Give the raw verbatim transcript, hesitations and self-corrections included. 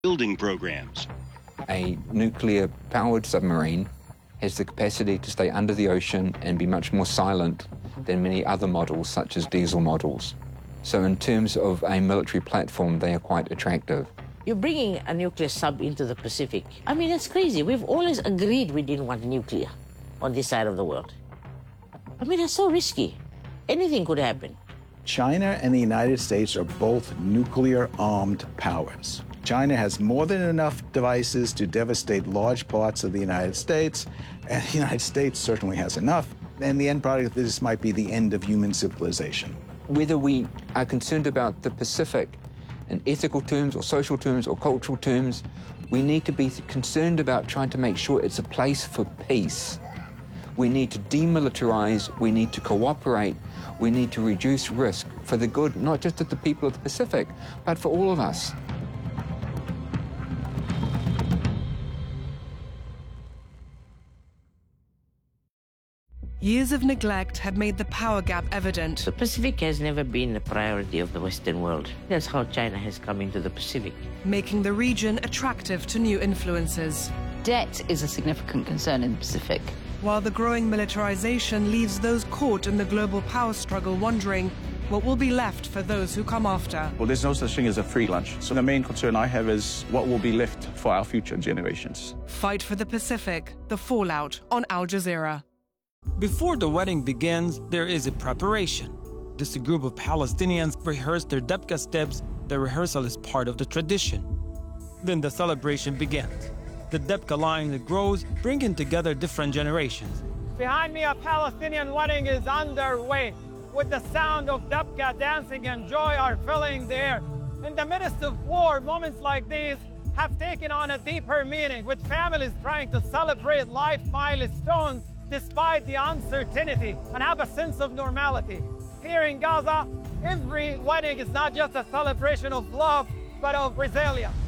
building programs. A nuclear-powered submarine has the capacity to stay under the ocean and be much more silent than many other models, such as diesel models. So in terms of a military platform, they are quite attractive. You're bringing a nuclear sub into the Pacific. I mean, that's crazy. We've always agreed we didn't want nuclear on this side of the world. I mean, that's so risky. Anything could happen. China and the United States are both nuclear-armed powers. China has more than enough devices to devastate large parts of the United States, and the United States certainly has enough. And the end product of this might be the end of human civilization. Whether we are concerned about the Pacific in ethical terms or social terms or cultural terms, we need to be concerned about trying to make sure it's a place for peace. We need to demilitarize, we need to cooperate, we need to reduce risk for the good, not just of the people of the Pacific, but for all of us. Years of neglect had made the power gap evident. The Pacific has never been a priority of the Western world. That's how China has come into the Pacific. Making the region attractive to new influences. Debt is a significant concern in the Pacific. While the growing militarization leaves those caught in the global power struggle wondering what will be left for those who come after. Well, there's no such thing as a free lunch. So the main concern I have is what will be left for our future generations. Fight for the Pacific, the fallout on Al Jazeera. Before the wedding begins, there is a preparation. Just a group of Palestinians rehearse their Dabka steps. The rehearsal is part of the tradition. Then the celebration begins. The Dabka line grows, bringing together different generations. Behind me, a Palestinian wedding is underway, with the sound of Dabka dancing and joy are filling the air. In the midst of war, moments like these have taken on a deeper meaning, with families trying to celebrate life milestones despite the uncertainty and have a sense of normality. Here in Gaza, every wedding is not just a celebration of love, but of resilience.